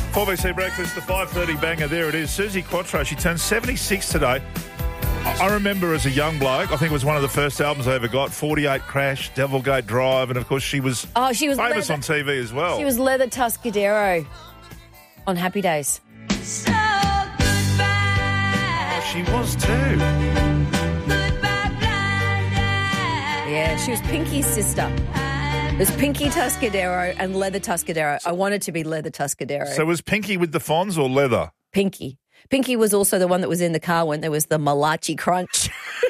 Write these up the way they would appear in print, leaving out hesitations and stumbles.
4BC Breakfast, the 5:30 banger. There it is. Susie Quattro, she turned 76 today. I remember as a young bloke, I think it was one of the first albums I ever got, 48 Crash, Devilgate Drive, and of course she was famous on TV as well. She was Leather Tuscadero on Happy Days. So goodbye. She was too. Goodbye, blind eye. Yeah, she was Pinky's sister. It was Pinky Tuscadero and Leather Tuscadero. I wanted to be Leather Tuscadero. So was Pinky with the Fonz or Leather? Pinky. Pinky was also the one that was in the car when there was the Malachi Crunch.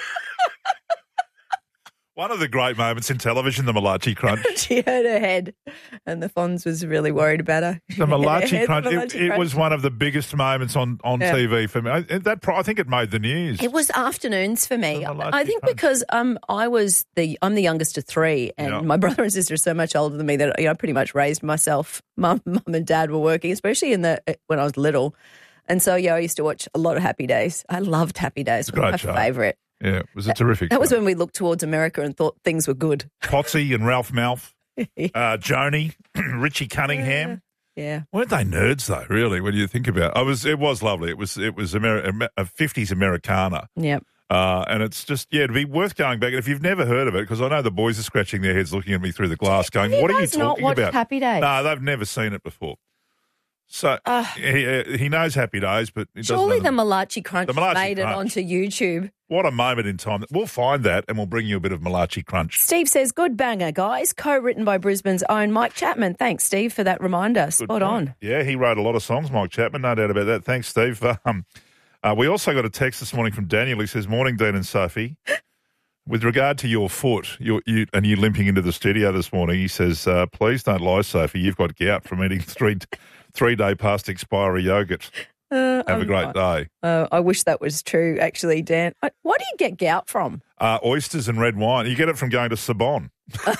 One of the great moments in television, the Malachi Crunch. She hurt her head and the Fonz was really worried about her. The Malachi Crunch. The Malachi It Crunch. was one of the biggest moments on TV for me. I think it made the news. It was afternoons for me. The Malachi I think Crunch. because I'm the youngest of three, and Yeah. my brother and sister are so much older than me that I pretty much raised myself. Mum and Dad were working, especially when I was little, and so I used to watch a lot of Happy Days. I loved Happy Days. It was great my show. favourite. Yeah, it was a terrific That was show. when we looked towards America and thought things were good. Potsy and Ralph Malph, Joni, Richie Cunningham. Yeah. Weren't they nerds though? Really, when you think about it, it was lovely. It was a 50s Americana. Yep. And it's just, it'd be worth going back. And if you've never heard of it, because I know the boys are scratching their heads looking at me through the glass going, you what are you guys not talking watched about? Happy Days? No, they've never seen it before. So he knows Happy Days, but he Surely doesn't the know Malachi Crunch The Malachi made it Crunch. onto YouTube. What a moment in time. We'll find that and we'll bring you a bit of Malachi Crunch. Steve says, good banger, guys. Co-written by Brisbane's own Mike Chapman. Thanks, Steve, for that reminder. Good Spot point. on. Yeah, he wrote a lot of songs, Mike Chapman, no doubt about that. Thanks, Steve. We also got a text this morning from Daniel. He says, morning, Dean and Sophie. With regard to your foot, you limping into the studio this morning, he says, please don't lie, Sophie. You've got gout from eating three-day past expiry yogurt. Have a great day. I wish that was true, actually, Dan. Why do you get gout from? Oysters and red wine. You get it from going to Sabon.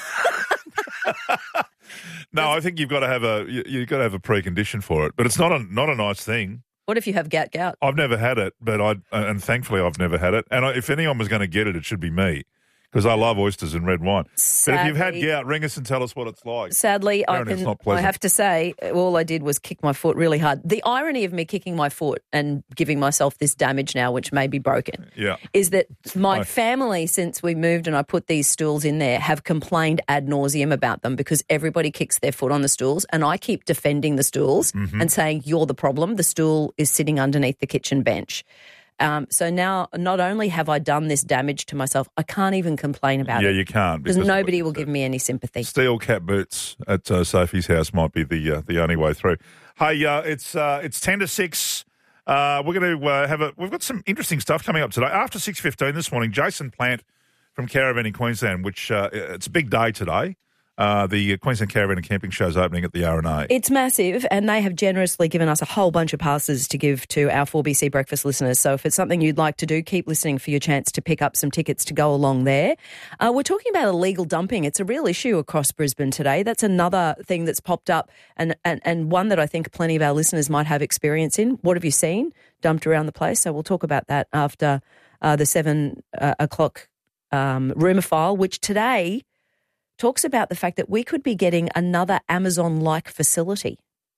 No, I think you've got to have a precondition for it, but it's not a nice thing. What if you have gout? I've never had it, and thankfully I've never had it. And if anyone was going to get it, it should be me, because I love oysters and red wine. But if you've had gout, ring us and tell us what it's like. Sadly, Apparently it's not I pleasant. have to say, all I did was kick my foot really hard. The irony of me kicking my foot and giving myself this damage now, which may be broken, is that my family, since we moved and I put these stools in there, have complained ad nauseum about them because everybody kicks their foot on the stools, and I keep defending the stools and saying, you're the problem. The stool is sitting underneath the kitchen bench. So now not only have I done this damage to myself, I can't even complain about it. Yeah, you can't. Because nobody will give me any sympathy. Steel cap boots at Sophie's house might be the only way through. Hey, it's 10 to 6. We're going to we've got some interesting stuff coming up today. After 6:15 this morning, Jason Plant from Caravan in Queensland, which it's a big day today. The Queensland Caravan and Camping Show is opening at the R&A. It's massive, and they have generously given us a whole bunch of passes to give to our 4BC Breakfast listeners. So if it's something you'd like to do, keep listening for your chance to pick up some tickets to go along there. We're talking about illegal dumping. It's a real issue across Brisbane today. That's another thing that's popped up, and one that I think plenty of our listeners might have experience in. What have you seen dumped around the place? So we'll talk about that after the 7 o'clock rumour file, which today talks about the fact that we could be getting another Amazon-like facility,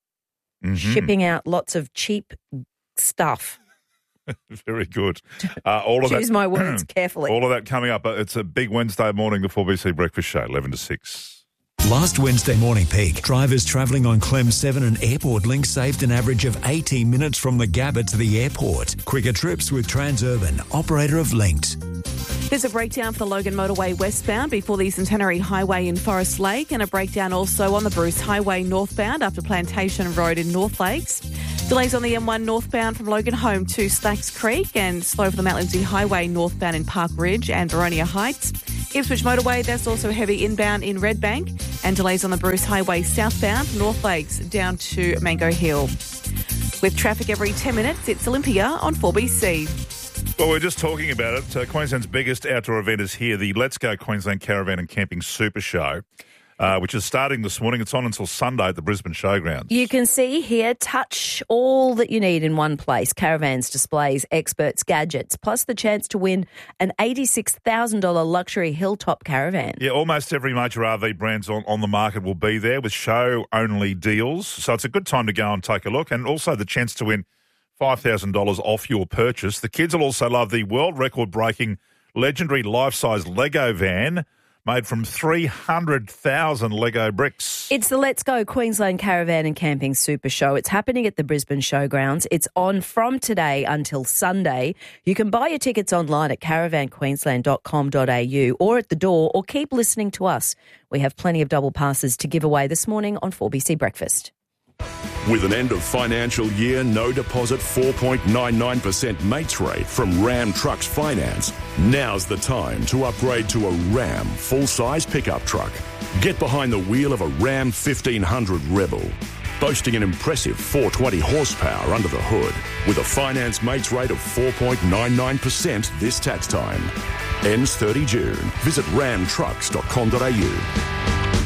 shipping out lots of cheap stuff. Very good. All of Choose that, my words carefully. All of that coming up. It's a big Wednesday morning, the 4BC Breakfast Show, 11 to 6. Last Wednesday morning peak, drivers travelling on Clem 7 and Airport Link saved an average of 18 minutes from the Gabba to the airport. Quicker trips with Transurban, operator of Linked. There's a breakdown for the Logan Motorway westbound before the Centenary Highway in Forest Lake, and a breakdown also on the Bruce Highway northbound after Plantation Road in North Lakes. Delays on the M1 northbound from Logan Home to Slacks Creek, and slow for the Mount Lindesay Highway northbound in Park Ridge and Boronia Heights. Ipswich Motorway, there's also heavy inbound in Redbank, and delays on the Bruce Highway southbound North Lakes down to Mango Hill. With traffic every 10 minutes, it's Olympia on 4BC. Well, we're just talking about it. Queensland's biggest outdoor event is here, the Let's Go Queensland Caravan and Camping Super Show. which is starting this morning. It's on until Sunday at the Brisbane Showgrounds. You can see here, touch all that you need in one place. Caravans, displays, experts, gadgets, plus the chance to win an $86,000 luxury Hilltop caravan. Yeah, almost every major RV brands on the market will be there with show-only deals. So it's a good time to go and take a look. And also the chance to win $5,000 off your purchase. The kids will also love the world record-breaking legendary life-size Lego van made from 300,000 Lego bricks. It's the Let's Go Queensland Caravan and Camping Super Show. It's happening at the Brisbane Showgrounds. It's on from today until Sunday. You can buy your tickets online at caravanqueensland.com.au or at the door, or keep listening to us. We have plenty of double passes to give away this morning on 4BC Breakfast. With an end of financial year, no deposit 4.99% mates rate from Ram Trucks Finance, now's the time to upgrade to a Ram full-size pickup truck. Get behind the wheel of a Ram 1500 Rebel, boasting an impressive 420 horsepower under the hood, with a finance mates rate of 4.99% this tax time. Ends 30 June. Visit ramtrucks.com.au.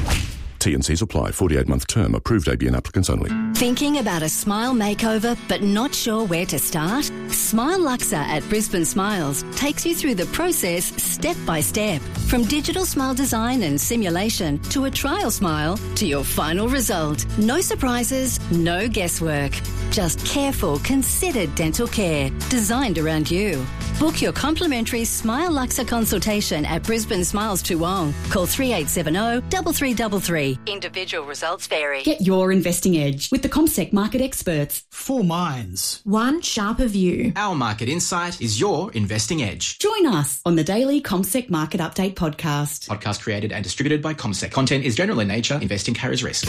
T&Cs apply. 48-month term. Approved ABN applicants only. Thinking about a smile makeover but not sure where to start? Smile Luxa at Brisbane Smiles takes you through the process step by step. From digital smile design and simulation to a trial smile to your final result. No surprises, no guesswork. Just careful, considered dental care designed around you. Book your complimentary Smile Luxa consultation at Brisbane Smiles Toowong. Call 3870 3333. Individual results vary. Get your investing edge with the CommSec market experts. 4 minds. One sharper view. Our market insight is your investing edge. Join us on the daily CommSec Market Update podcast. Podcast created and distributed by CommSec. Content is general in nature. Investing carries risk.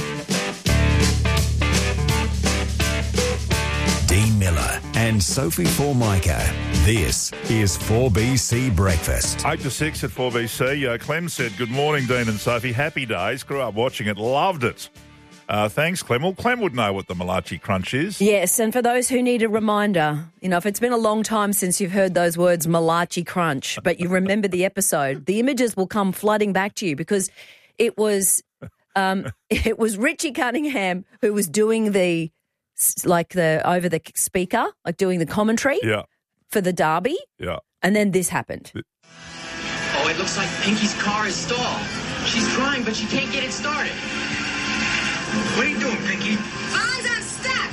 Dean Miller and Sophie Formica. This is 4BC Breakfast. 8 to 6 at 4BC. Clem said, good morning, Dean and Sophie. Happy days. Grew up watching it. Loved it. Thanks, Clem. Well, Clem would know what the Malachi Crunch is. Yes, and for those who need a reminder, if it's been a long time since you've heard those words Malachi Crunch, but you remember the episode, the images will come flooding back to you because it was Richie Cunningham who was doing over the speaker, doing the commentary for the derby. Yeah. And then this happened. Oh, it looks like Pinky's car is stalled. She's trying, but she can't get it started. What are you doing, Pinky? Mine's unstuck.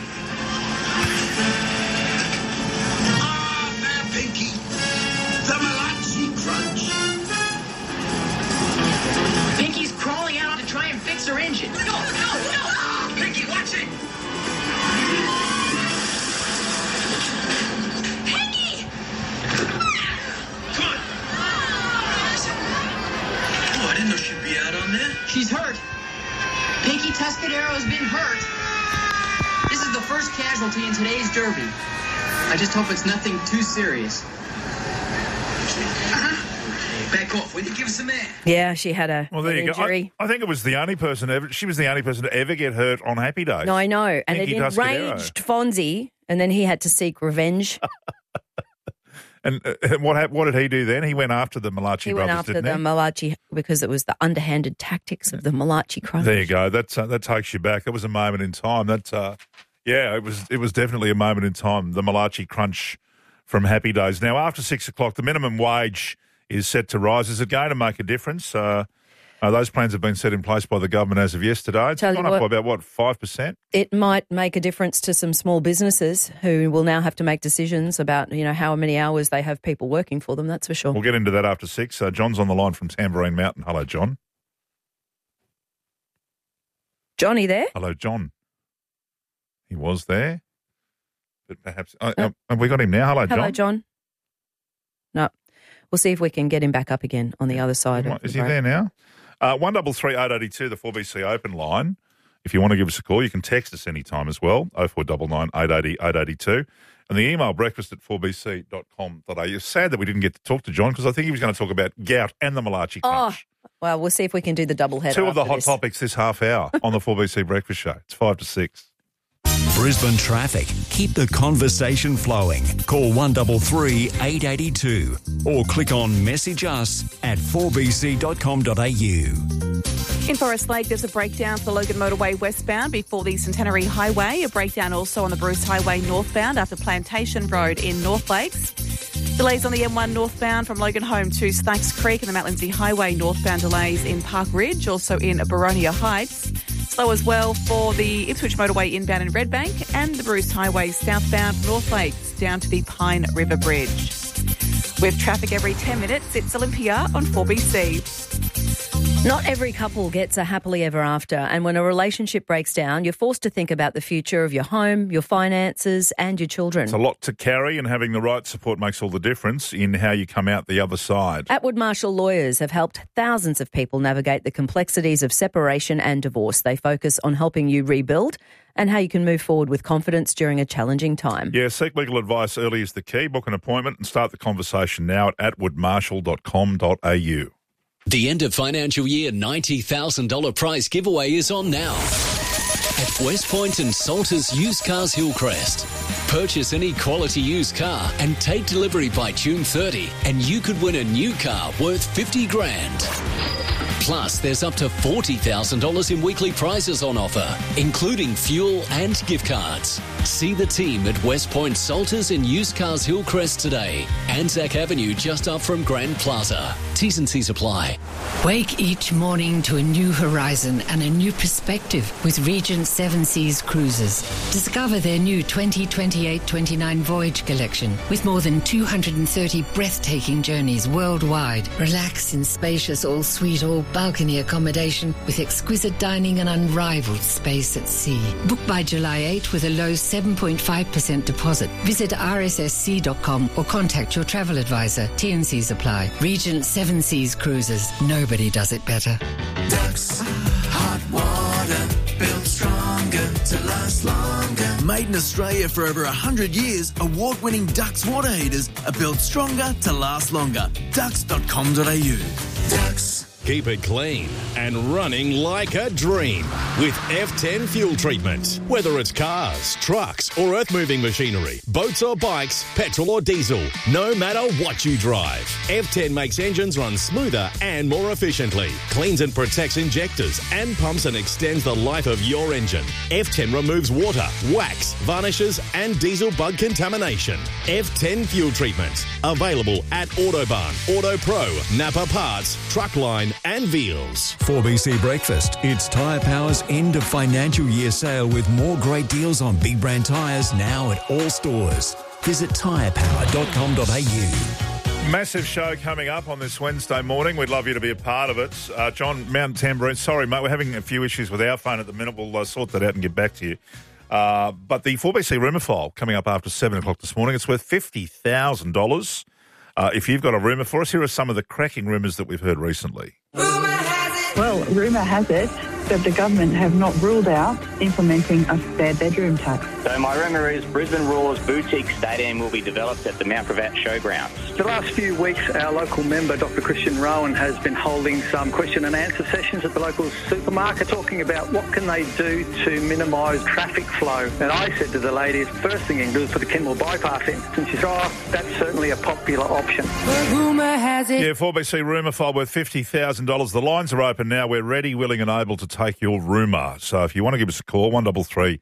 Ah, there, Pinky. The Malachi Crunch. Pinky's crawling out to try and fix her engine. No. Pinky, watch it. Peggy! Come on. Oh, I didn't know she'd be out on there. She's hurt. Pinky Tuscadero has been hurt. This is the first casualty in today's derby. I just hope it's nothing too serious. Back off, will you? Give us some air. Yeah, she had Well, there an you injury. go. I think it was the only person ever. She was the only person to ever get hurt on Happy Days. No, I know. And it Pinky Tuscadero. enraged Fonzie, and then he had to seek revenge. And what did he do then? He went after the Malachi He brothers, went after didn't the he? Malachi because it was the underhanded tactics of the Malachi Crunch. There you go. That takes you back. That was a moment in time. It was definitely a moment in time. The Malachi Crunch from Happy Days. Now, after 6 o'clock, the minimum wage is set to rise. Is it going to make a difference? Those plans have been set in place by the government as of yesterday. It's Tell you gone up by what. about, 5%? It might make a difference to some small businesses who will now have to make decisions about, how many hours they have people working for them, that's for sure. We'll get into that after 6. John's on the line from Tambourine Mountain. Hello, John. Johnny there? Hello, John. He was there. But perhaps... have we got him now? Hello, John. Hello, John. No. We'll see if we can get him back up again on the other side. Is he there now? 133 882, the 4BC open line. If you want to give us a call, you can text us anytime as well, 0499 880 882. And the email breakfast@4bc.com.au. It's sad that we didn't get to talk to John because I think he was going to talk about gout and the Malachi Crunch. Well, we'll see if we can do the double header. Two of the after hot this. topics this half hour on the 4BC Breakfast Show. It's 5 to 6. Brisbane traffic. Keep the conversation flowing. Call 133 882 or click on message us at 4bc.com.au. In Forest Lake, there's a breakdown for the Logan Motorway westbound before the Centenary Highway. A breakdown also on the Bruce Highway northbound after Plantation Road in North Lakes. Delays on the M1 northbound from Logan Home to Snakes Creek and the Mount Lindsay Highway northbound delays in Park Ridge, also in Boronia Heights. Slow as well for the Ipswich Motorway inbound in Redbank and the Bruce Highway southbound from North Lakes down to the Pine River Bridge. With traffic every 10 minutes, it's Olympia on 4BC. Not every couple gets a happily ever after, and when a relationship breaks down, you're forced to think about the future of your home, your finances and your children. It's a lot to carry, and having the right support makes all the difference in how you come out the other side. Atwood Marshall lawyers have helped thousands of people navigate the complexities of separation and divorce. They focus on helping you rebuild and how you can move forward with confidence during a challenging time. Yeah, seek legal advice early is the key. Book an appointment and start the conversation now at atwoodmarshall.com.au. The end of financial year $90,000 prize giveaway is on now at West Point and Salters Used Cars Hillcrest. Purchase any quality used car and take delivery by June 30 and you could win a new car worth $50,000. Plus, there's up to $40,000 in weekly prizes on offer, including fuel and gift cards. See the team at West Point Salters and Used Cars Hillcrest today. Anzac Avenue just up from Grand Plaza. T's and C's apply. Wake each morning to a new horizon and a new perspective with Regent Seven Seas Cruises. Discover their new 2028-29 voyage collection with more than 230 breathtaking journeys worldwide. Relax in spacious all-suite, all-balcony accommodation with exquisite dining and unrivaled space at sea. Book by July 8 with a low 7.5% deposit. Visit rssc.com or contact your travel advisor. T&Cs apply. Regent Seven Seas Cruises. Nobody does it better. Ducks, hot water, built stronger to last longer. Made in Australia for over 100 years, award-winning Ducks water heaters are built stronger to last longer. Ducks.com.au. Ducks. Keep it clean and running like a dream with F10 fuel treatment. Whether it's cars, trucks or earth-moving machinery, boats or bikes, petrol or diesel, no matter what you drive, F10 makes engines run smoother and more efficiently, cleans and protects injectors and pumps and extends the life of your engine. F10 removes water, wax, varnishes and diesel bug contamination. F10 fuel treatment. Available at Autobarn, Auto Pro, Napa Parts, Truckline and Veals. 4BC Breakfast. It's Tyre Power's end of financial year sale with more great deals on big brand tyres now at all stores. Visit tyrepower.com.au. Massive show coming up on this Wednesday morning. We'd love you to be a part of it. John, Mount Tambourine. Sorry, mate, we're having a few issues with our phone at the minute. We'll sort that out and get back to you. But the 4BC rumour file coming up after 7 o'clock this morning. It's worth $50,000. If you've got a rumour for us, here are some of the cracking rumours that we've heard recently. Well, rumour has it that the government have not ruled out implementing a spare bedroom tax. So my rumour is Brisbane Roar's boutique stadium will be developed at the Mount Gravatt Showgrounds. The last few weeks, our local member, Dr. Christian Rowan, has been holding some question and answer sessions at the local supermarket, talking about what can they do to minimise traffic flow. And I said to the lady, first thing you can do is put the Kenmore bypass in. And she said, that's certainly a popular option. Rumour has it. Yeah, 4BC rumour file worth $50,000. The lines are open now. We're ready, willing and able to take your rumour. So if you want to give us a call, 133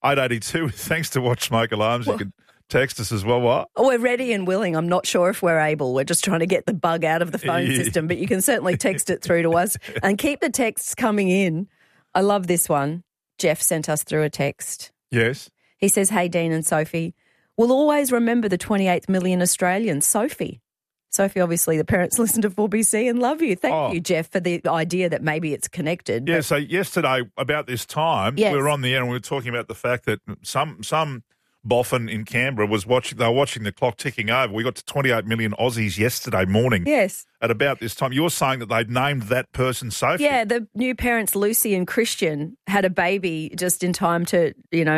882. Thanks to Watch Smoke Alarms. You can text us as well. What? Oh, we're ready and willing. I'm not sure if we're able. We're just trying to get the bug out of the phone system, but you can certainly text it through to us and keep the texts coming in. I love this one. Jeff sent us through a text. Yes. He says, hey, Dean and Sophie, we'll always remember the 28 million Australians. Sophie, obviously, the parents listen to 4BC and love you. Thank you, Jeff, for the idea that maybe it's connected. Yeah, so yesterday, about this time, we were on the air and we were talking about the fact that some boffin in Canberra was watching the clock ticking over. We got to 28 million Aussies yesterday morning. Yes. At about this time. You're saying that they'd named that person Sophie. Yeah, the new parents, Lucy and Christian, had a baby just in time to,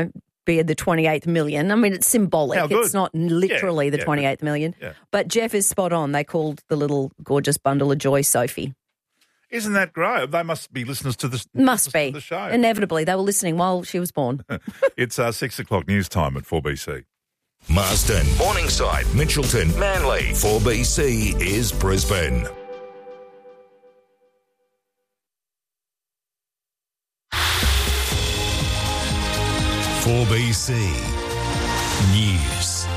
be the 28th million. I mean, it's symbolic. It's not literally the 28th million. Yeah. But Jeff is spot on. They called the little gorgeous bundle of joy Sophie. Isn't that great? They must be listeners to the show. Inevitably. They were listening while she was born. It's 6 o'clock news time at 4BC. Marsden, Morningside, Mitchelton, Manly. 4BC is Brisbane. 4BC News.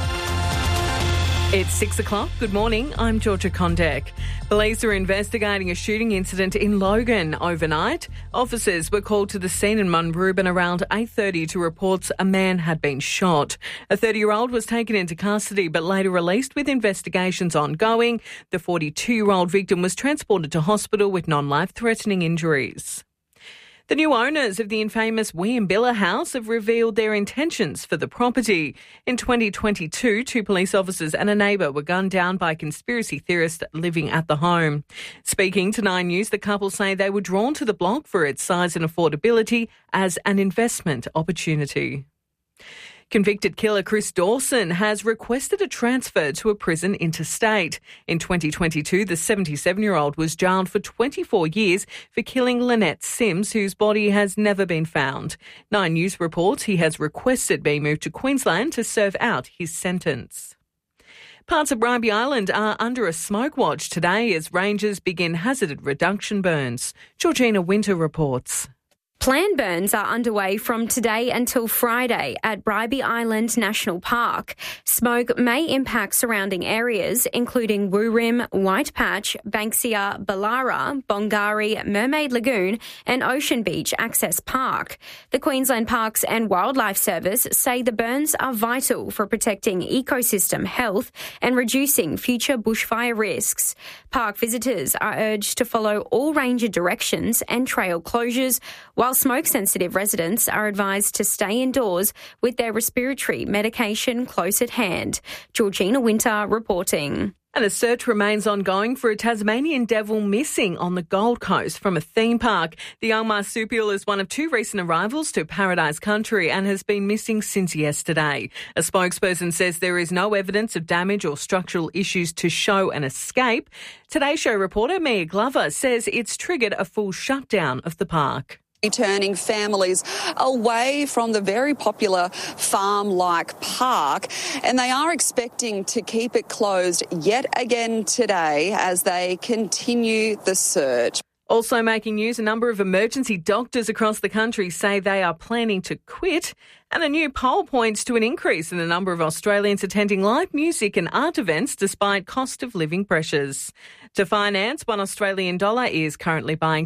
It's 6 o'clock. Good morning. I'm Georgia Condek. Police are investigating a shooting incident in Logan overnight. Officers were called to the scene in Munrooban around 8:30 to reports a man had been shot. A 30-year-old was taken into custody but later released with investigations ongoing. The 42-year-old victim was transported to hospital with non-life-threatening injuries. The new owners of the infamous Williambilla house have revealed their intentions for the property. In 2022, 2 police officers and a neighbour were gunned down by conspiracy theorists living at the home. Speaking to 9 News, the couple say they were drawn to the block for its size and affordability as an investment opportunity. Convicted killer Chris Dawson has requested a transfer to a prison interstate. In 2022, the 77-year-old was jailed for 24 years for killing Lynette Sims, whose body has never been found. 9 News reports he has requested be moved to Queensland to serve out his sentence. Parts of Bribie Island are under a smoke watch today as rangers begin hazard reduction burns. Georgina Winter reports. Planned burns are underway from today until Friday at Bribie Island National Park. Smoke may impact surrounding areas, including Woorim, White Patch, Banksia, Ballara, Bongari, Mermaid Lagoon and Ocean Beach Access Park. The Queensland Parks and Wildlife Service say the burns are vital for protecting ecosystem health and reducing future bushfire risks. Park visitors are urged to follow all ranger directions and trail closures, while smoke-sensitive residents are advised to stay indoors with their respiratory medication close at hand. Georgina Winter reporting. And a search remains ongoing for a Tasmanian devil missing on the Gold Coast from a theme park. The young marsupial is one of 2 recent arrivals to Paradise Country and has been missing since yesterday. A spokesperson says there is no evidence of damage or structural issues to show an escape. Today Show reporter Mia Glover says it's triggered a full shutdown of the park. Turning families away from the very popular farm-like park, and they are expecting to keep it closed yet again today as they continue the search. Also making news, a number of emergency doctors across the country say they are planning to quit, and a new poll points to an increase in the number of Australians attending live music and art events despite cost of living pressures. To finance, $1 Australian dollar is currently buying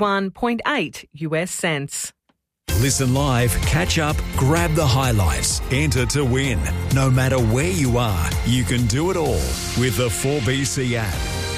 71.8 US cents. Listen live, catch up, grab the highlights, enter to win. No matter where you are, you can do it all with the 4BC app.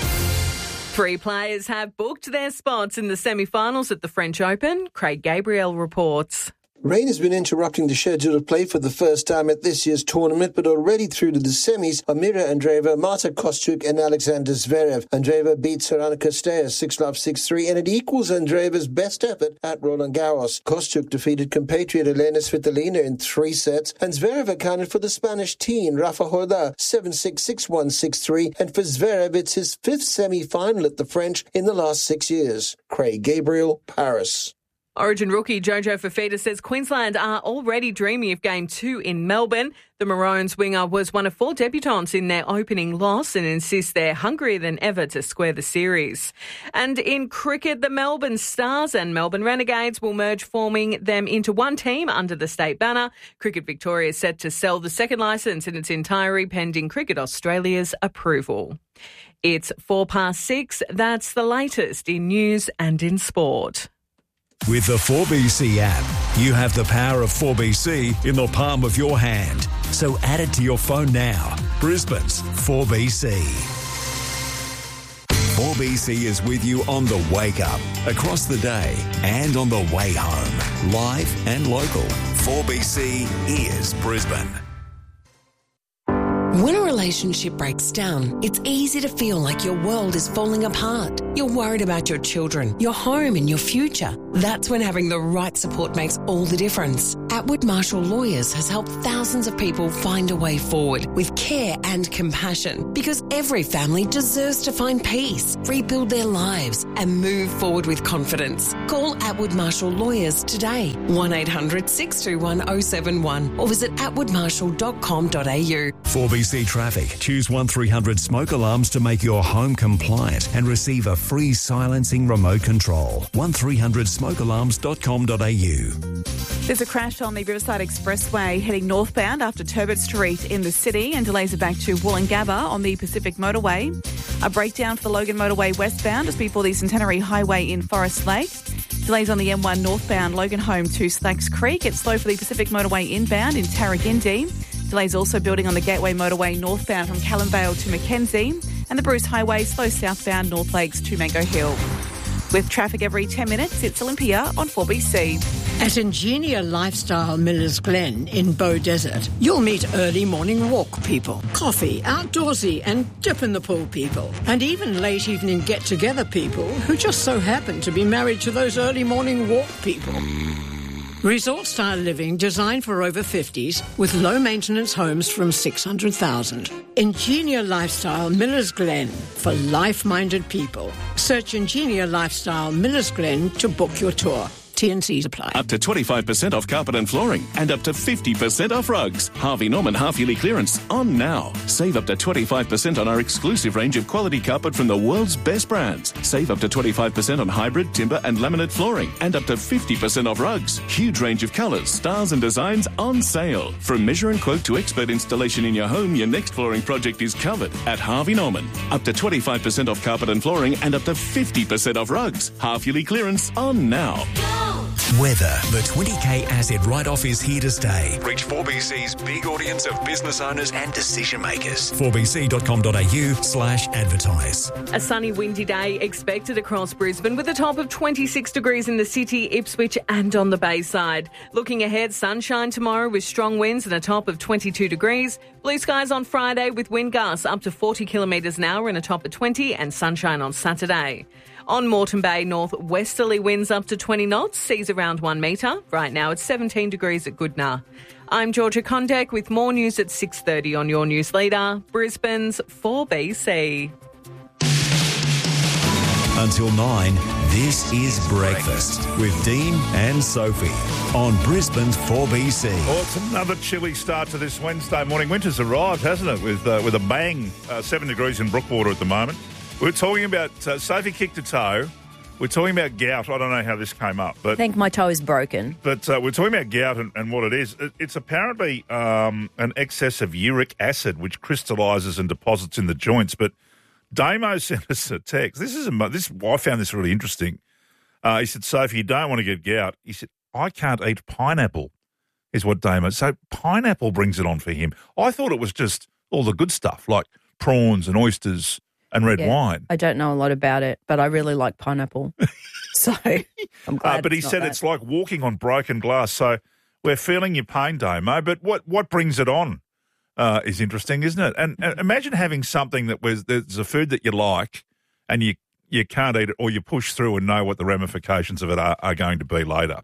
3 players have booked their spots in the semi-finals at the French Open. Craig Gabriel reports. Rain has been interrupting the schedule of play for the first time at this year's tournament, but already through to the semis are Mira Andreeva, Marta Kostyuk and Alexander Zverev. Andreeva beats Sorana Castells 6-love, 6-3, and it equals Andreeva's best effort at Roland Garros. Kostyuk defeated compatriot Elena Svitolina in 3 sets, and Zverev accounted for the Spanish teen Rafa Horda 7-6, 6-1, 6-3, and for Zverev it's his 5th semi-final at the French in the last 6 years. Craig Gabriel, Paris. Origin rookie Jojo Fafita says Queensland are already dreaming of Game 2 in Melbourne. The Maroons winger was one of 4 debutants in their opening loss and insists they're hungrier than ever to square the series. And in cricket, the Melbourne Stars and Melbourne Renegades will merge, forming them into one team under the state banner. Cricket Victoria is set to sell the second licence in its entirety pending Cricket Australia's approval. It's 6:04. That's the latest in news and in sport. With the 4BC app, you have the power of 4BC in the palm of your hand. So add it to your phone now. Brisbane's 4BC. 4BC is with you on the wake up, across the day and on the way home. Live and local. 4BC is Brisbane. When a relationship breaks down, it's easy to feel like your world is falling apart. You're worried about your children, your home and your future. That's when having the right support makes all the difference. Atwood Marshall Lawyers has helped thousands of people find a way forward with care and compassion, because every family deserves to find peace, rebuild their lives and move forward with confidence. Call Atwood Marshall Lawyers today, 1-800-621-071 or visit atwoodmarshall.com.au. 4BC Traffic. Choose 1300 smoke alarms to make your home compliant and receive a free silencing remote control. 1300 smoke smokealarms.com.au. There's a crash on the Riverside Expressway heading northbound after Turbot Street in the city, and delays are back to Wollongabba on the Pacific Motorway. A breakdown for the Logan Motorway westbound just before the Centenary Highway in Forest Lake. Delays on the M1 northbound Logan Home to Slacks Creek. It's slow for the Pacific Motorway inbound in Tarragindi. Delays also building on the Gateway Motorway northbound from Callum Vale to Mackenzie. And the Bruce Highway slow southbound North Lakes to Mango Hill. With traffic every 10 minutes, it's Olympia on 4BC. At Ingenia Lifestyle Millers Glen in Bow Desert, you'll meet early morning walk people, coffee, outdoorsy and dip in the pool people, and even late evening get-together people who just so happen to be married to those early morning walk people. Resort-style living designed for over 50s with low-maintenance homes from $600,000. Ingenia Lifestyle Millers Glen for life-minded people. Search Ingenia Lifestyle Millers Glen to book your tour. T&Cs apply. Up to 25% off carpet and flooring and up to 50% off rugs. Harvey Norman half-yearly clearance on now. Save up to 25% on our exclusive range of quality carpet from the world's best brands. Save up to 25% on hybrid, timber and laminate flooring and up to 50% off rugs. Huge range of colours, styles and designs on sale. From measure and quote to expert installation in your home, your next flooring project is covered at Harvey Norman. Up to 25% off carpet and flooring and up to 50% off rugs. Half-yearly clearance on now. Weather. The 20K asset write-off is here to stay. Reach 4BC's big audience of business owners and decision makers. 4bc.com.au/advertise. A sunny, windy day expected across Brisbane with a top of 26 degrees in the city, Ipswich and on the Bayside. Looking ahead, sunshine tomorrow with strong winds and a top of 22 degrees. Blue skies on Friday with wind gusts up to 40 kilometres an hour and a top of 20 and sunshine on Saturday. On Moreton Bay, north-westerly winds up to 20 knots, seas around 1 metre. Right now it's 17 degrees at Goodna. I'm Georgia Condek with more news at 6:30 on your news leader, Brisbane's 4BC. Until 9, this is Breakfast with Dean and Sophie on Brisbane's 4BC. Oh, it's another chilly start to this Wednesday morning. Winter's arrived, hasn't it, with a bang. 7 degrees in Brookwater at the moment. We're talking about, Sophie kicked a toe. We're talking about gout. I don't know how this came up. But I think my toe is broken. But we're talking about gout and what it is. It's apparently an excess of uric acid which crystallises and deposits in the joints. But Damo sent us a text. I found this really interesting. He said, Sophie, you don't want to get gout. He said, I can't eat pineapple, is what Damo. So pineapple brings it on for him. I thought it was just all the good stuff like prawns and oysters and red wine. I don't know a lot about it, but I really like pineapple. So I'm glad. But he said it's like walking on broken glass. So we're feeling your pain, Damo. But what brings it on is interesting, isn't it? And imagine having something there's a food that you like and you can't eat it or you push through and know what the ramifications of it are going to be later.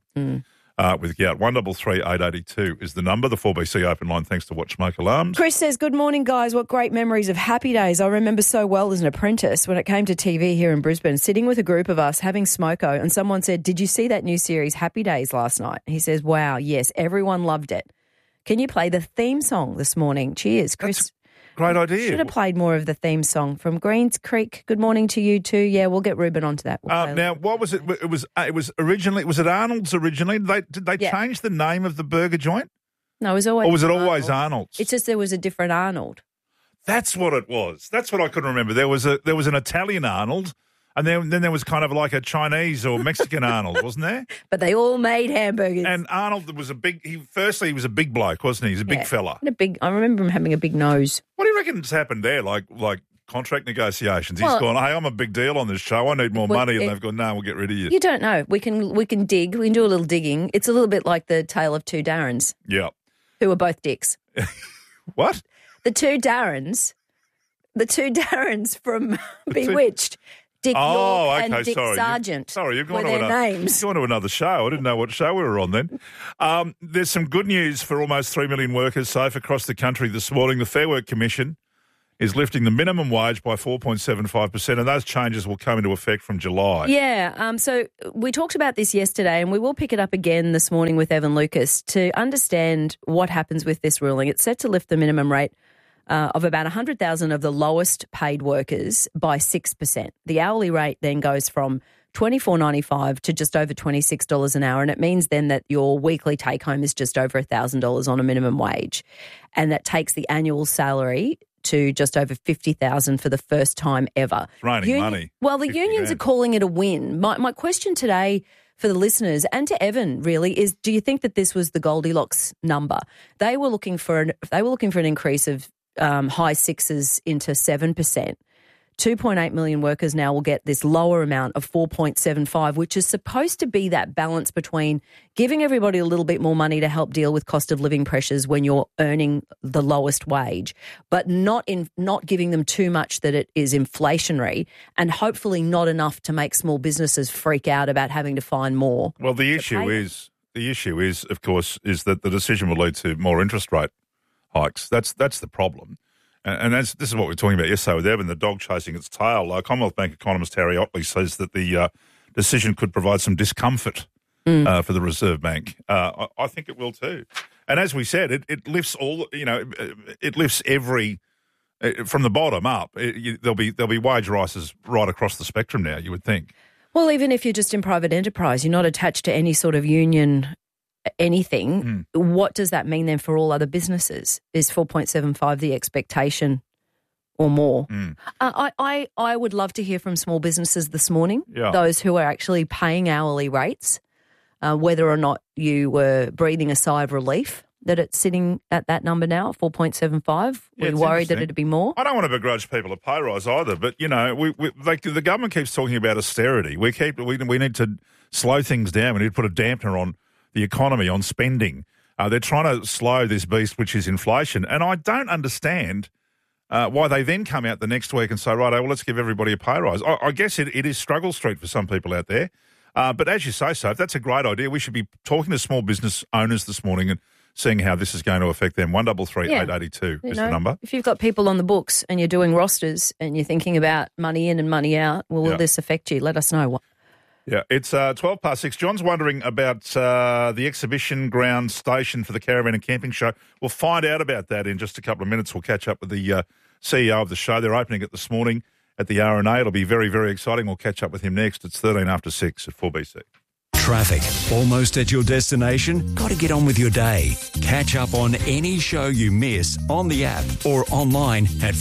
With gout. 133 882 is the number, the 4BC open line, thanks to Watch Smoke Alarms. Chris says, good morning, guys. What great memories of happy days. I remember so well as an apprentice when it came to TV here in Brisbane, sitting with a group of us having smoko, and someone said, did you see that new series Happy Days last night? He says, wow, yes, everyone loved it. Can you play the theme song this morning? Cheers, Chris. Great idea. Should have played more of the theme song from Greens Creek. Good morning to you too. Yeah, we'll get Ruben onto that. Now, what was it? It was originally. Was it Arnold's originally? Did they change the name of the burger joint? No, it was always. Or was it always Arnold's? It's just there was a different Arnold. That's what it was. That's what I couldn't remember. There was an Italian Arnold. And then there was kind of like a Chinese or Mexican Arnold, wasn't there? But they all made hamburgers. And Arnold was he was a big bloke, wasn't he? He's a big fella. I remember him having a big nose. What do you reckon's happened there? Like contract negotiations. He's gone, hey, I'm a big deal on this show. I need more money. And they've gone, no, we'll get rid of you. You don't know. We can dig. We can do a little digging. It's a little bit like the tale of two Darrens. Yeah. Who are both dicks. What? The two Darrens from Bewitched. Dick York and Dick Sargent. Sorry, you've gone to another show. I didn't know what show we were on then. There's some good news for almost 3 million workers safe across the country this morning. The Fair Work Commission is lifting the minimum wage by 4.75%, and those changes will come into effect from July. Yeah, so we talked about this yesterday, and we will pick it up again this morning with Evan Lucas to understand what happens with this ruling. It's set to lift the minimum rate of about 100,000 of the lowest paid workers by 6%. The hourly rate then goes from $24.95 to just over $26 an hour. And it means then that your weekly take-home is just over $1,000 on a minimum wage. And that takes the annual salary to just over $50,000 for the first time ever. It's raining money. Well, the unions are calling it a win. My question today for the listeners and to Evan really is: do you think that this was the Goldilocks number? They were looking for an increase of high sixes into 7%. 2.8 million workers now will get this lower amount of 4.75, which is supposed to be that balance between giving everybody a little bit more money to help deal with cost of living pressures when you're earning the lowest wage, but not giving them too much that it is inflationary, and hopefully not enough to make small businesses freak out about having to find more. Well, the issue is, of course, is that the decision will lead to more interest rate hikes. That's the problem. And this is what we were talking about yesterday with Evan, the dog chasing its tail. Commonwealth Bank economist Harry Otley says that the decision could provide some discomfort for the Reserve Bank. I think it will too. And as we said, it lifts it lifts every from the bottom up. There'll be wage rises right across the spectrum now, you would think. Well, even if you're just in private enterprise, you're not attached to any sort of union anything, what does that mean then for all other businesses? Is 4.75 the expectation or more? I would love to hear from small businesses this morning, those who are actually paying hourly rates, whether or not you were breathing a sigh of relief that it's sitting at that number now, 4.75. We're worried that it'd be more. I don't want to begrudge people a pay rise either, but, the government keeps talking about austerity. We need to slow things down. We need to put a dampener on the economy, on spending. They're trying to slow this beast, which is inflation. And I don't understand why they then come out the next week and say, right, let's give everybody a pay rise. I guess it is struggle street for some people out there. But as you say, Soph, that's a great idea. We should be talking to small business owners this morning and seeing how this is going to affect them. 133 882 is the number. If you've got people on the books and you're doing rosters and you're thinking about money in and money out, will this affect you? Let us know. Yeah, it's 6:12. John's wondering about the exhibition ground station for the Caravan and Camping Show. We'll find out about that in just a couple of minutes. We'll catch up with the CEO of the show. They're opening it this morning at the RNA. It'll be very, very exciting. We'll catch up with him next. It's 13 after 6 at 4BC. Traffic. Almost at your destination? Got to get on with your day. Catch up on any show you miss on the app or online at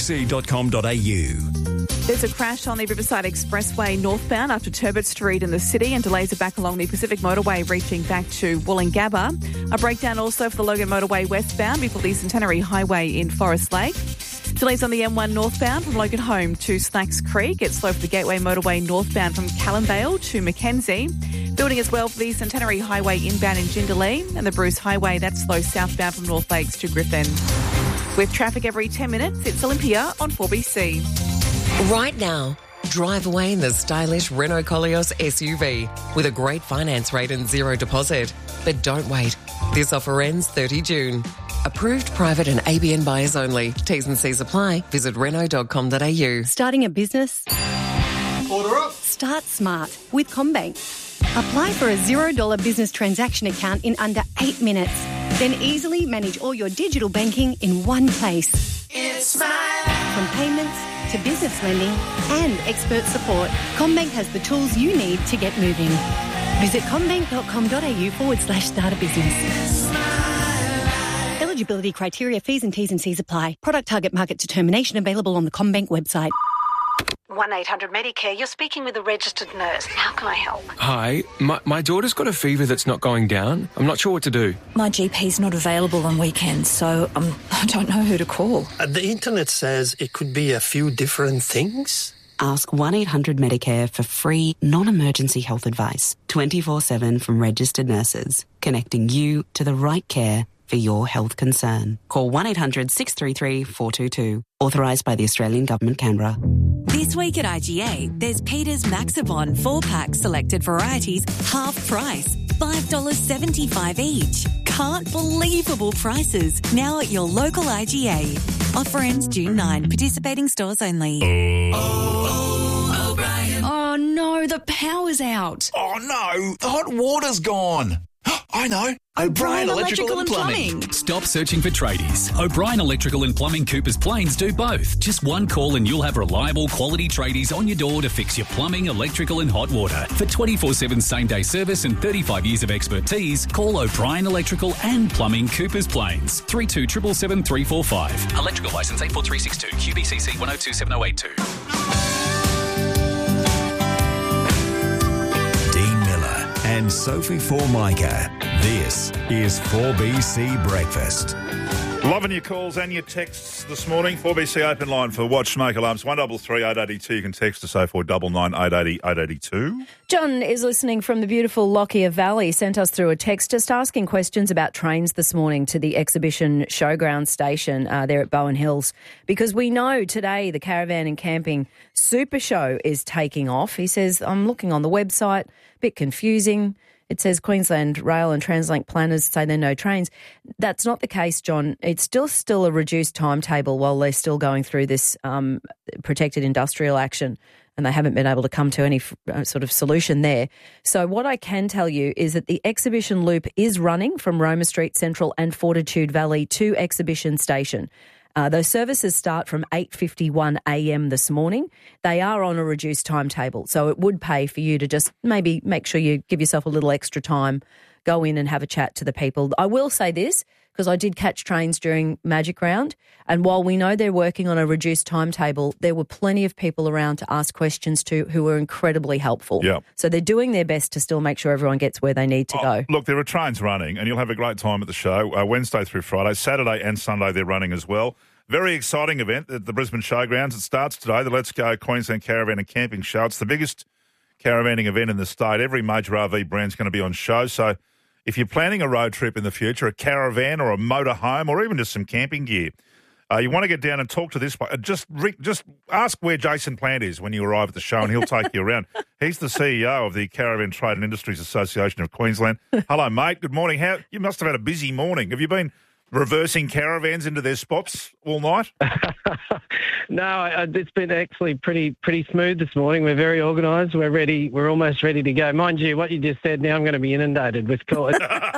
4bc.com.au. There's a crash on the Riverside Expressway northbound after Turbot Street in the city, and delays are back along the Pacific Motorway reaching back to Wollongabba. A breakdown also for the Logan Motorway westbound before the Centenary Highway in Forest Lake. Delays on the M1 northbound from Logan Home to Slacks Creek. It's slow for the Gateway Motorway northbound from Callumvale to Mackenzie. Building as well for the Centenary Highway inbound in Jindalee, and the Bruce Highway, that's slow southbound from North Lakes to Griffin. With traffic every 10 minutes, it's Olympia on 4BC. Right now, drive away in the stylish Renault Koleos SUV with a great finance rate and zero deposit. But don't wait. This offer ends 30 June. Approved private and ABN buyers only. T's and C's apply. Visit Renault.com.au. Starting a business? Order up. Start smart with CommBank. Apply for a $0 business transaction account in under 8 minutes. Then easily manage all your digital banking in one place. It's smart. From payments to business lending and expert support, CommBank has the tools you need to get moving. Visit commbank.com.au/start a business. Eligibility criteria, fees and T's and C's apply. Product target market determination available on the CommBank website. 1-800-Medicare, you're speaking with a registered nurse. How can I help? Hi, my daughter's got a fever that's not going down. I'm not sure what to do. My GP's not available on weekends, so I don't know who to call. The internet says it could be a few different things. Ask 1-800-Medicare for free, non-emergency health advice, 24/7 from registered nurses, connecting you to the right care for your health concern. Call 1-800-633-422. Authorised by the Australian Government, Canberra. This week at IGA, there's Peter's Maxibon 4-pack selected varieties, half price, $5.75 each. Can't believable prices. Now at your local IGA. Offer ends June 9. Participating stores only. Oh no, the power's out. Oh no, the hot water's gone. I know. O'Brien Electrical and Plumbing. Stop searching for tradies. O'Brien Electrical and Plumbing Coopers Plains do both. Just one call and you'll have reliable quality tradies on your door to fix your plumbing, electrical and hot water. For 24/7 same-day service and 35 years of expertise, call O'Brien Electrical and Plumbing Coopers Plains. 3277 345. Electrical licence 84362. QBCC 102782. And Sophie Formica. This is 4BC Breakfast. Loving your calls and your texts this morning. 4BC open line for watch smoke alarms 1333 882. You can text us 0499 880 882. John is listening from the beautiful Lockyer Valley. Sent us through a text just asking questions about trains this morning to the exhibition showground station there at Bowen Hills, because we know today the Caravan and Camping Super Show is taking off. He says, I'm looking on the website, bit confusing. It says Queensland Rail and Translink planners say there are no trains. That's not the case, John. It's still a reduced timetable while they're still going through this protected industrial action, and they haven't been able to come to any sort of solution there. So what I can tell you is that the exhibition loop is running from Roma Street Central and Fortitude Valley to Exhibition Station. Those services start from 8:51 a.m. this morning. They are on a reduced timetable, so it would pay for you to just maybe make sure you give yourself a little extra time, go in and have a chat to the people. I will say this, because I did catch trains during Magic Round, and while we know they're working on a reduced timetable, there were plenty of people around to ask questions to who were incredibly helpful. Yeah. So they're doing their best to still make sure everyone gets where they need to go. Look, there are trains running, and you'll have a great time at the show, Wednesday through Friday. Saturday and Sunday they're running as well. Very exciting event at the Brisbane Showgrounds. It starts today, the Let's Go Queensland Caravan and Camping Show. It's the biggest caravanning event in the state. Every major RV brand's going to be on show. So if you're planning a road trip in the future, a caravan or a motorhome or even just some camping gear, you want to get down and talk to this. Just ask where Jason Plant is when you arrive at the show, and he'll take you around. He's the CEO of the Caravan Trade and Industries Association of Queensland. Hello, mate. Good morning. You must have had a busy morning. Have you been reversing caravans into their spots all night? No, it's been actually pretty smooth this morning. We're very organised. We're ready. We're almost ready to go. Mind you, what you just said, now I'm going to be inundated with calls.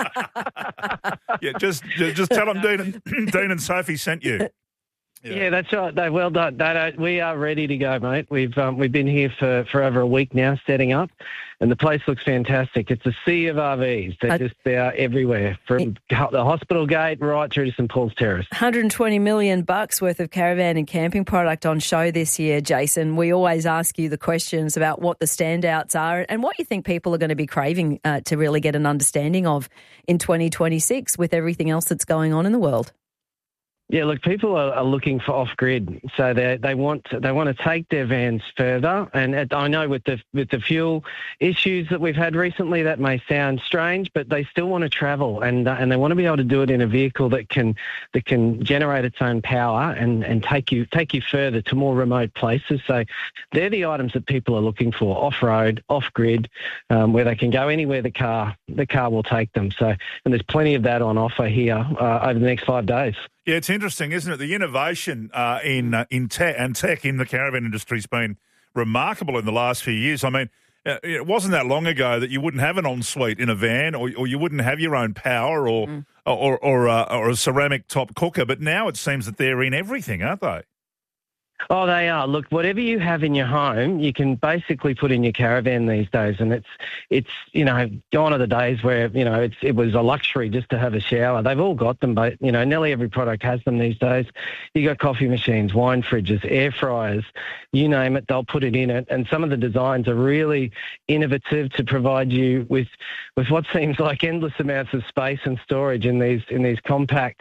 Yeah, just tell them Dean and Sophie sent you. Yeah, that's right. Well done. We are ready to go, mate. We've been here for over a week now, setting up, and the place looks fantastic. It's a sea of RVs. They are everywhere, from the hospital gate right through to St Paul's Terrace. $120 million worth of caravan and camping product on show this year, Jason. We always ask you the questions about what the standouts are and what you think people are going to be craving to really get an understanding of in 2026 with everything else that's going on in the world. Yeah, look, people are looking for off-grid, so they want to take their vans further. And I know with the fuel issues that we've had recently, that may sound strange, but they still want to travel, and they want to be able to do it in a vehicle that can generate its own power and take you further to more remote places. So they're the items that people are looking for: off-road, off-grid, where they can go anywhere the car will take them. So, and there's plenty of that on offer here over the next 5 days. Yeah, it's interesting, isn't it? The innovation in tech in the caravan industry has been remarkable in the last few years. I mean, it wasn't that long ago that you wouldn't have an ensuite in a van, or you wouldn't have your own power or a ceramic top cooker. But now it seems that they're in everything, aren't they? Oh, they are. Look, whatever you have in your home, you can basically put in your caravan these days, and it's gone are the days where it was a luxury just to have a shower. They've all got them, but nearly every product has them these days. You got coffee machines, wine fridges, air fryers, you name it, they'll put it in it. And some of the designs are really innovative to provide you with what seems like endless amounts of space and storage in these compact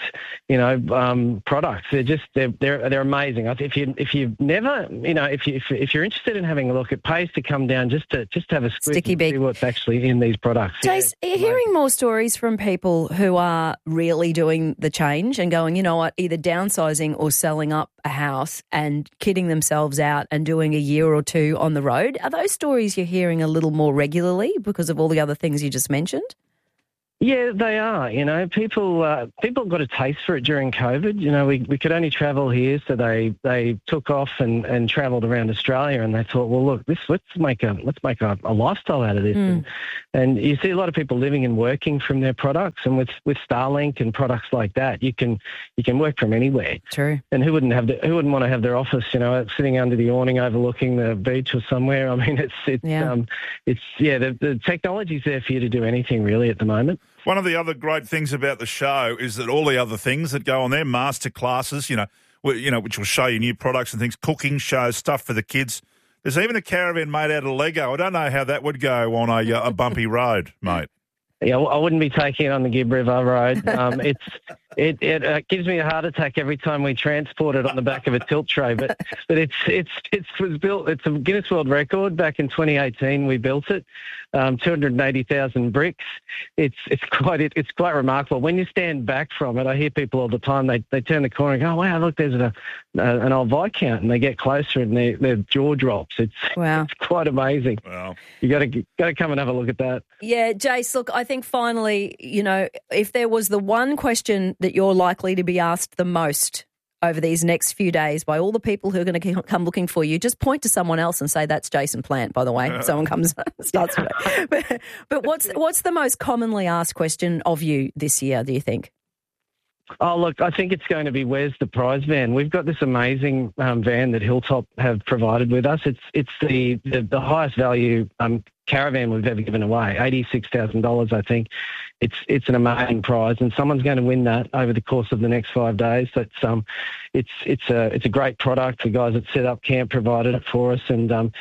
products. They're amazing. If you've never, if you're interested in having a look, it pays to come down just to have a squeeze and see what's actually in these products. Jace, are you hearing more stories from people who are really doing the change and going, you know what, either downsizing or selling up a house and kitting themselves out and doing a year or two on the road? Are those stories you're hearing a little more regularly because of all the other things you just mentioned? Yeah, they are. You know, people got a taste for it during COVID. You know, we could only travel here, so they took off and travelled around Australia, and they thought, well, look, let's make a lifestyle out of this. And you see a lot of people living and working from their products, and with Starlink and products like that, you can work from anywhere. True. And who wouldn't want to have their office, you know, sitting under the awning overlooking the beach or somewhere? I mean, the technology's there for you to do anything really at the moment. One of the other great things about the show is that all the other things that go on there, master classes, which will show you new products and things, cooking shows, stuff for the kids. There's even a caravan made out of Lego. I don't know how that would go on a bumpy road, mate. Yeah, I wouldn't be taking it on the Gibb River Road. It gives me a heart attack every time we transport it on the back of a tilt tray. But it was built. It's a Guinness World Record. Back in 2018, we built it. 280,000 bricks. It's quite remarkable. When you stand back from it, I hear people all the time. They turn the corner and go, "Oh, wow, look, there's an old Viscount," and they get closer and their jaw drops. It's quite amazing. Wow. You got to come and have a look at that. Yeah, Jace. Look, I think finally, you know, if there was the one question that you're likely to be asked the most over these next few days by all the people who are going to come looking for you, just point to someone else and say, "That's Jason Plant," by the way. Someone comes starts with it. But what's the most commonly asked question of you this year, do you think? Oh, look, I think it's going to be, where's the prize van? We've got this amazing van that Hilltop have provided with us. It's the highest value caravan we've ever given away, $86,000, I think. It's an amazing prize, and someone's going to win that over the course of the next 5 days. It's a great product. The guys at Set Up Camp provided it for us, and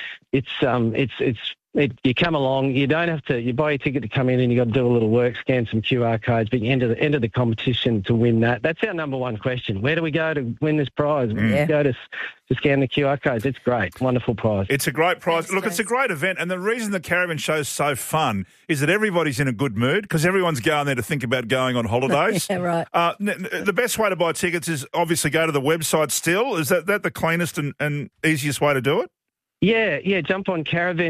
you come along, you don't have to, you buy your ticket to come in and you got to do a little work, scan some QR codes, but you enter the competition to win that. That's our number one question. Where do we go to win this prize? We go to scan the QR codes. It's great. Wonderful prize. It's a great prize. Look, it's a great event, and the reason the Caravan Show's so fun is that everybody's in a good mood because everyone's going there to think about going on holidays. Yeah, right. The best way to buy tickets is obviously go to the website still. Is that the cleanest and easiest way to do it? Yeah. Jump on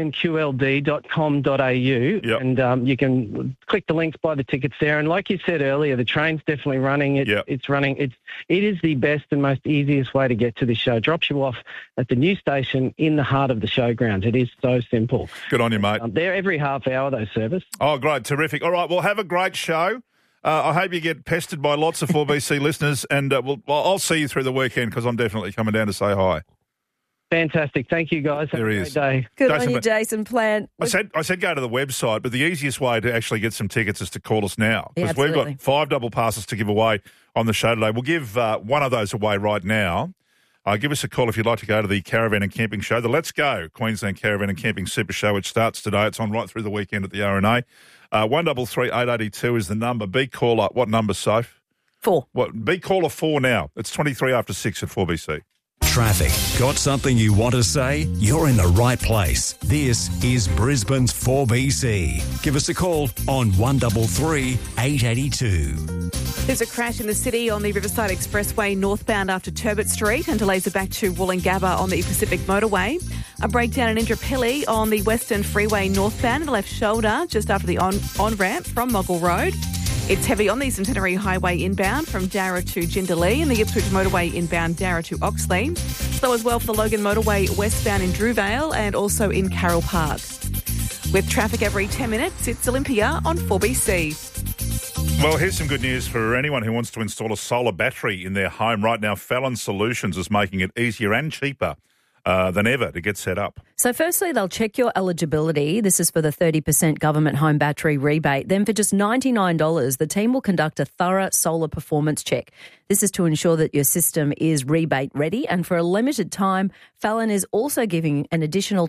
caravanqld.com.au and you can click the links, buy the tickets there. And like you said earlier, the train's definitely running. It's running. It is the best and most easiest way to get to the show. Drops you off at the new station in the heart of the showgrounds. It is so simple. Good on you, mate. They're every half hour, those service. Oh, great. Terrific. All right. Well, have a great show. I hope you get pestered by lots of 4BC listeners, and I'll see you through the weekend because I'm definitely coming down to say hi. Fantastic. Thank you, guys. Have a great day. Good on you, Jason Plant. I said go to the website, but the easiest way to actually get some tickets is to call us now. Yeah, because we've got 5 double passes to give away on the show today. We'll give one of those away right now. Give us a call if you'd like to go to the Caravan and Camping Show, the Let's Go Queensland Caravan and Camping Super Show, which starts today. It's on right through the weekend at the RNA. 133 882 is the number. Be caller. What number, Soph? 4. Be caller 4 now. It's 23 after 6 at 4BC. Traffic. Got something you want to say? You're in the right place. This is Brisbane's 4BC. Give us a call on 133 882. There's a crash in the city on the Riverside Expressway northbound after Turbot Street, and delays are back to Wollongabba on the Pacific Motorway. A breakdown in Indooroopilly on the Western Freeway northbound in the left shoulder just after the on-ramp from Moggle Road. It's heavy on the Centenary Highway inbound from Darra to Jindalee and the Ipswich Motorway inbound Darra to Oxley. Slow as well for the Logan Motorway westbound in Drewvale and also in Carroll Park. With traffic every 10 minutes, it's Olympia on 4BC. Well, here's some good news for anyone who wants to install a solar battery in their home. Right now, Fallon Solutions is making it easier and cheaper than ever to get set up. So firstly, they'll check your eligibility. This is for the 30% government home battery rebate. Then for just $99, the team will conduct a thorough solar performance check. This is to ensure that your system is rebate ready. And for a limited time, Fallon is also giving an additional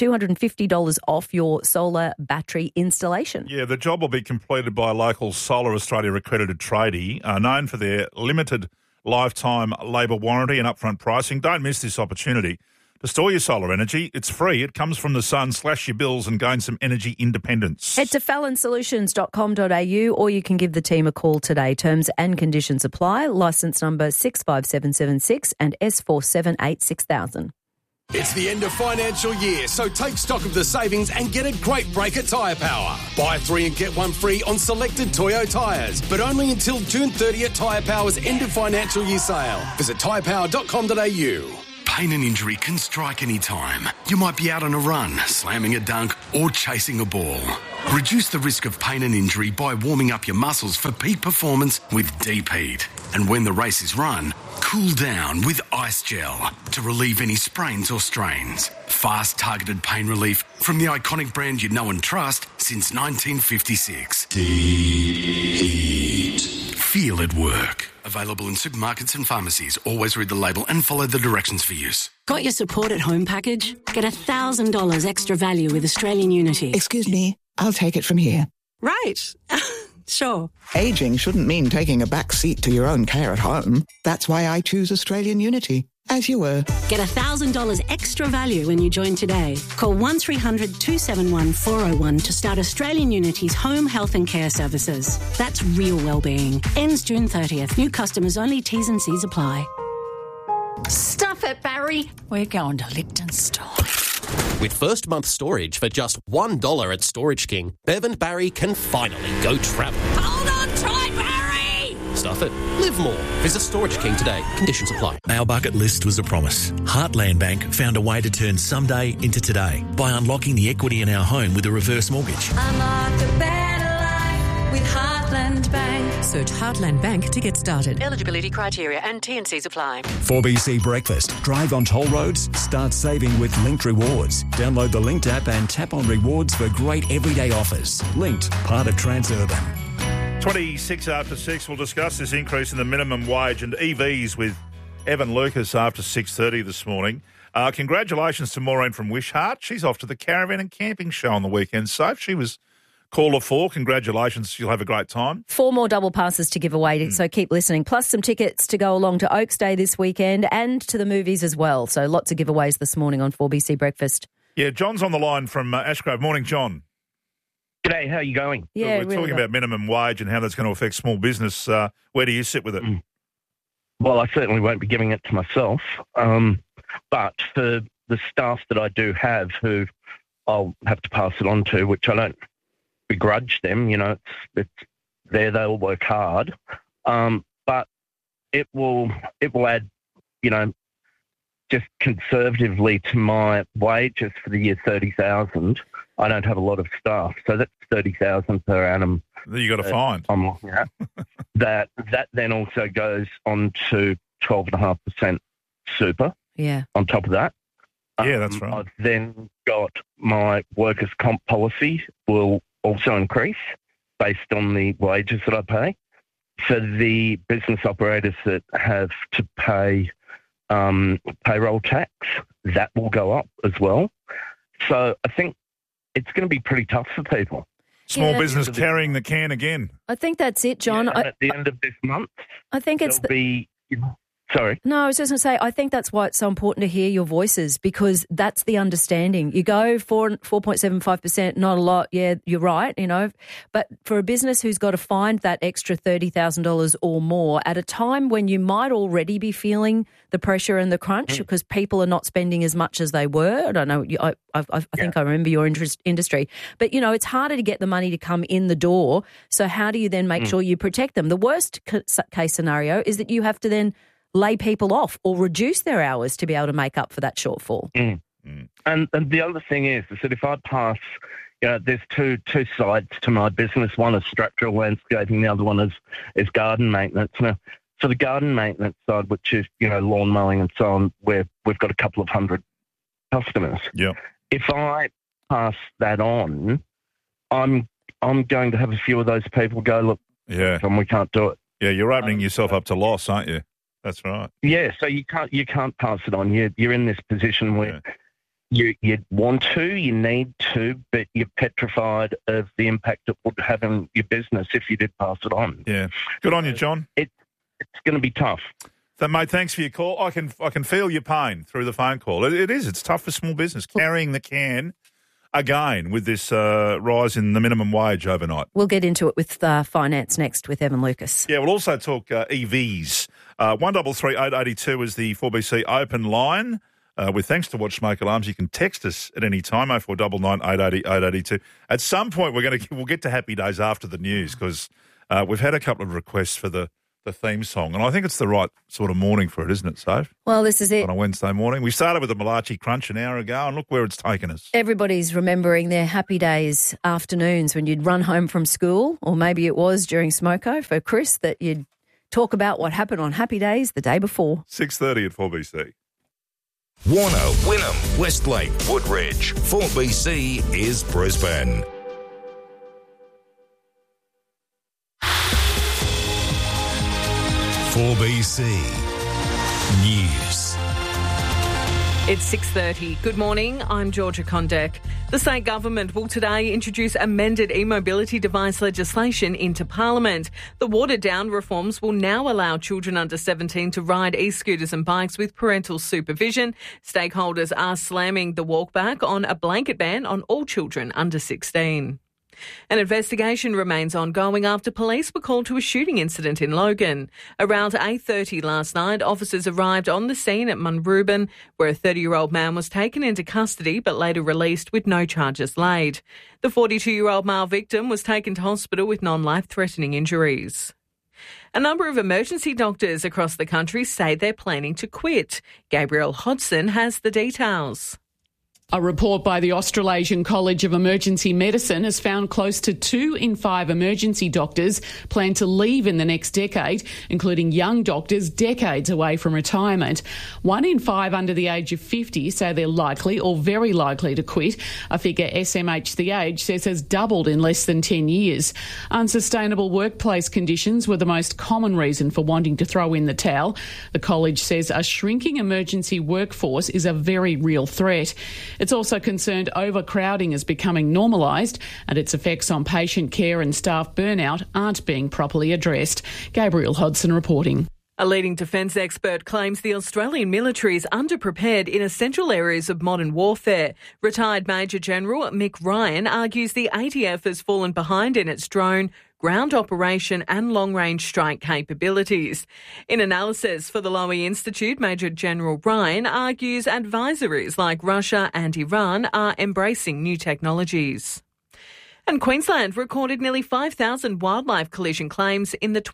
$250 off your solar battery installation. Yeah, the job will be completed by a local Solar Australia accredited tradie, known for their limited lifetime labour warranty and upfront pricing. Don't miss this opportunity to store your solar energy. It's free. It comes from the sun. Slash your bills and gain some energy independence. Head to fallonsolutions.com.au or you can give the team a call today. Terms and conditions apply. Licence number 65776 and S4786000. It's the end of financial year, so take stock of the savings and get a great break at Tyre Power. Buy 3 and get 1 free on selected Toyo tyres, but only until June 30 at Tyre Power's end of financial year sale. Visit tyrepower.com.au. Pain and injury can strike any time. You might be out on a run, slamming a dunk, or chasing a ball. Reduce the risk of pain and injury by warming up your muscles for peak performance with Deep Heat. And when the race is run, cool down with Ice Gel to relieve any sprains or strains. Fast, targeted pain relief from the iconic brand you know and trust since 1956. Deep Heat. Feel it work. Available in supermarkets and pharmacies. Always read the label and follow the directions for use. Got your support at home package? Get $1,000 extra value with Australian Unity. Excuse me, I'll take it from here. Right. Sure. Ageing shouldn't mean taking a back seat to your own care at home. That's why I choose Australian Unity. As you were. Get $1,000 extra value when you join today. Call 1300 271 401 to start Australian Unity's home health and care services. That's real wellbeing. Ends June 30th. New customers only. T's and C's apply. Stuff it, Barry. We're going to Liechtenstein. With first month storage for just $1 at Storage King, Bev and Barry can finally go travel. Hold on tight, Barry! Stuff it. Live more. Visit Storage King today. Conditions apply. Our bucket list was a promise. Heartland Bank found a way to turn someday into today by unlocking the equity in our home with a reverse mortgage. Unlock a better life with Heartland Bank. Search Heartland Bank to get started. Eligibility criteria and T&Cs apply. 4BC Breakfast. Drive on toll roads. Start saving with Linked Rewards. Download the Linked app and tap on rewards for great everyday offers. Linked, part of Transurban. 26 after 6, we'll discuss this increase in the minimum wage and EVs with Evan Lucas after 6:30 this morning. Congratulations to Maureen from Wishart. She's off to the Caravan and Camping Show on the weekend. So she was caller 4. Congratulations. You'll have a great time. 4 more double passes to give away, so keep listening. Plus some tickets to go along to Oaks Day this weekend and to the movies as well. So lots of giveaways this morning on 4BC Breakfast. Yeah, John's on the line from Ashgrove. Morning, John. G'day, how are you going? Yeah, we're talking about minimum wage and how that's going to affect small business. Where do you sit with it? Well, I certainly won't be giving it to myself, but for the staff that I do have who I'll have to pass it on to, which I don't begrudge them, it's there, they'll work hard, but it will add, just conservatively to my wages for the year 30,000. I don't have a lot of staff, so that's 30,000 per annum. That you got to find. I'm looking at that. That then also goes on to 12.5% super. Yeah. On top of that, yeah, that's right. I've then got my workers' comp policy will also increase based on the wages that I pay. For the business operators that have to pay payroll tax, that will go up as well. So I think it's going to be pretty tough for people. Small business carrying the can again. I think that's it, John. Yeah, at the end of this month, I think it's Sorry. No, I was just going to say, I think that's why it's so important to hear your voices, because that's the understanding. You go 4.75%, not a lot. Yeah, you're right, But for a business who's got to find that extra $30,000 or more at a time when you might already be feeling the pressure and the crunch because people are not spending as much as they were. I don't know. I think I remember your industry. But, it's harder to get the money to come in the door. So how do you then make sure you protect them? The worst case scenario is that you have to then lay people off or reduce their hours to be able to make up for that shortfall. And the other thing is that if I pass, there's two sides to my business. One is structural landscaping, the other one is garden maintenance. Now, for the garden maintenance side, which is, lawn mowing and so on, we've got a couple of hundred customers. Yeah. If I pass that on, I'm going to have a few of those people go, look, we can't do it. Yeah, you're opening yourself up to loss, aren't you? That's right. Yeah, so you can't pass it on. You're in this position where you want to, you need to, but you're petrified of the impact it would have on your business if you did pass it on. Yeah, good on you, John. It's going to be tough. So, mate, thanks for your call. I can feel your pain through the phone call. It is. It's tough for small business carrying the can again with this rise in the minimum wage overnight. We'll get into it with finance next with Evan Lucas. Yeah, we'll also talk EVs. 133882 is the 4BC open line. with thanks to Watch Smoke Alarms. You can text us at any time, 0499 880 882. At some point, we'll get to Happy Days after the news because we've had a couple of requests for the theme song, and I think it's the right sort of morning for it, isn't it, Soph? Well, this is it. On a Wednesday morning. We started with the Malachi Crunch an hour ago, and look where it's taken us. Everybody's remembering their Happy Days afternoons when you'd run home from school, or maybe it was during Smoko for Chris that you'd talk about what happened on Happy Days the day before. 6:30 at 4BC. Warner, Wynnum, Westlake, Woodridge. 4BC is Brisbane. BC News. It's 6:30. Good morning, I'm Georgia Condek. The state government will today introduce amended e-mobility device legislation into Parliament. The watered-down reforms will now allow children under 17 to ride e-scooters and bikes with parental supervision. Stakeholders are slamming the walkback on a blanket ban on all children under 16. An investigation remains ongoing after police were called to a shooting incident in Logan. Around 8:30 last night, officers arrived on the scene at Munrooban, where a 30-year-old man was taken into custody but later released with no charges laid. The 42-year-old male victim was taken to hospital with non-life-threatening injuries. A number of emergency doctors across the country say they're planning to quit. Gabrielle Hodson has the details. A report by the Australasian College of Emergency Medicine has found close to 2 in 5 emergency doctors plan to leave in the next decade, including young doctors decades away from retirement. 1 in 5 under the age of 50 say they're likely or very likely to quit, a figure SMH The Age says has doubled in less than 10 years. Unsustainable workplace conditions were the most common reason for wanting to throw in the towel. The college says a shrinking emergency workforce is a very real threat. It's also concerned overcrowding is becoming normalised and its effects on patient care and staff burnout aren't being properly addressed. Gabrielle Hodson reporting. A leading defence expert claims the Australian military is underprepared in essential areas of modern warfare. Retired Major General Mick Ryan argues the ATF has fallen behind in its drone, ground operation and long-range strike capabilities. In analysis for the Lowy Institute, Major General Ryan argues advisories like Russia and Iran are embracing new technologies. And Queensland recorded nearly 5,000 wildlife collision claims in the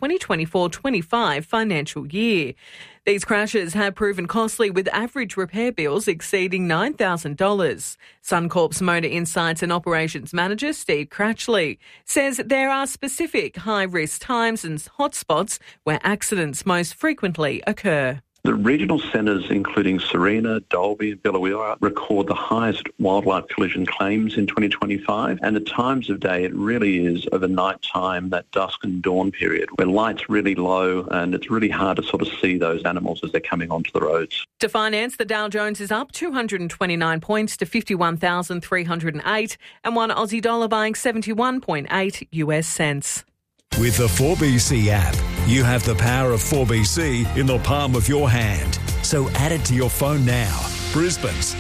2024-25 financial year. These crashes have proven costly, with average repair bills exceeding $9,000. Suncorp's Motor Insights and Operations Manager Steve Cratchley says there are specific high-risk times and hotspots where accidents most frequently occur. The regional centres, including Serena, Dalby and Biloela, record the highest wildlife collision claims in 2025. And the times of day, it really is over night time, that dusk and dawn period, where light's really low and it's really hard to sort of see those animals as they're coming onto the roads. To finance, the Dow Jones is up 229 points to 51,308 and one Aussie dollar buying 71.8 US cents. With the 4BC app, you have the power of 4BC in the palm of your hand. So add it to your phone now. Brisbane's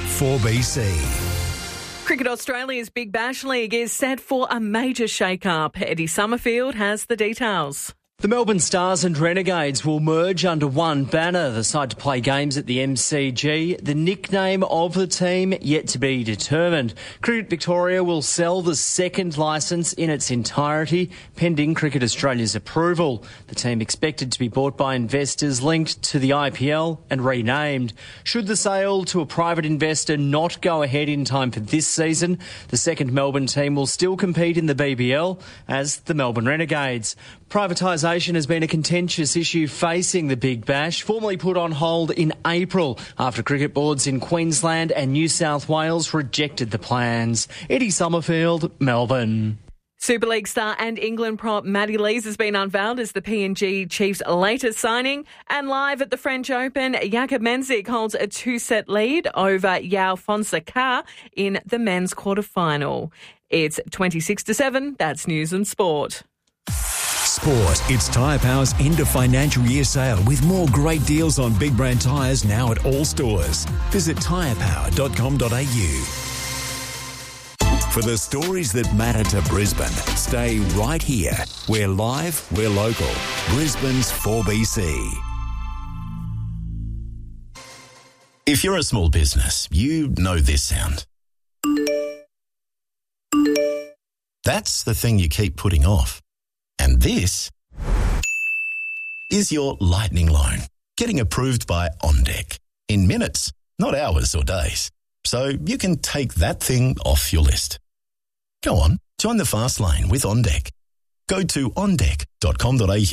4BC. Cricket Australia's Big Bash League is set for a major shake-up. Eddie Summerfield has the details. The Melbourne Stars and Renegades will merge under one banner. The side to play games at the MCG. The nickname of the team yet to be determined. Cricket Victoria will sell the second licence in its entirety, pending Cricket Australia's approval. The team expected to be bought by investors linked to the IPL and renamed. Should the sale to a private investor not go ahead in time for this season, the second Melbourne team will still compete in the BBL as the Melbourne Renegades. Privatisation has been a contentious issue facing the Big Bash, formally put on hold in April after cricket boards in Queensland and New South Wales rejected the plans. Eddie Summerfield, Melbourne. Super League star and England prop Maddie Lees has been unveiled as the PNG Chiefs' latest signing. And live at the French Open, Jakob Mensik holds a 2-set lead over Yao Fonseca in the men's quarterfinal. It's 26-7. That's news and sport. Sport. It's Tyre Power's end of financial year sale with more great deals on big brand tyres now at all stores. Visit tyrepower.com.au. For the stories that matter to Brisbane, stay right here. We're live, we're local. Brisbane's 4BC. If you're a small business, you know this sound. That's the thing you keep putting off. And this is your lightning loan, getting approved by OnDeck in minutes, not hours or days. So you can take that thing off your list. Go on, join the fast lane with OnDeck. Go to ondeck.com.au